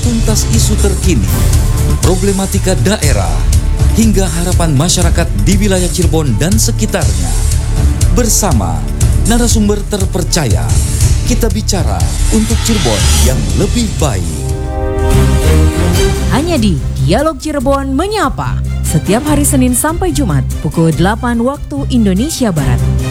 tuntas isu terkini, problematika daerah, hingga harapan masyarakat di wilayah Cirebon dan sekitarnya. Bersama narasumber terpercaya, kita bicara untuk Cirebon yang lebih baik. Hanya di Dialog Cirebon Menyapa, setiap hari Senin sampai Jumat pukul 8 waktu Indonesia Barat.